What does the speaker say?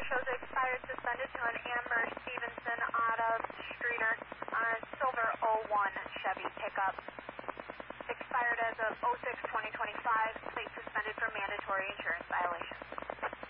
shows expired suspended to an Amber Stevenson out of Streeter on silver '01 Chevy pickup. Expired as of 06/2025, plate suspended for mandatory insurance.